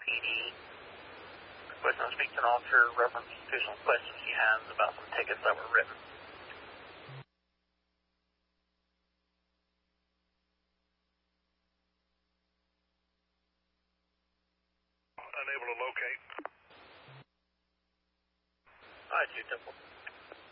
PD. Requesting to speak to an officer, reference additional questions he has about some tickets that were written. Unable to locate. Alright, 2 Temple.